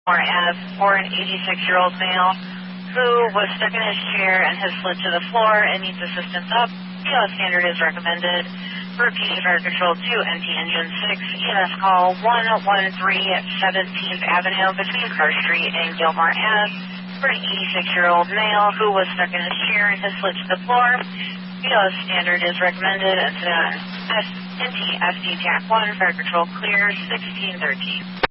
Or as for an 86-year-old male who was stuck in his chair and has slid to the floor and needs assistance up, EOS standard is recommended. For PD Fire Control 2, NP Engine 6, EMS call 113 at 17th Avenue between Carr Street and Gilmore Ave. For an 86-year-old male who was stuck in his chair and has slid to the floor, EOS standard is recommended. Incident NP FD TAC 1, Fire Control clear 1613.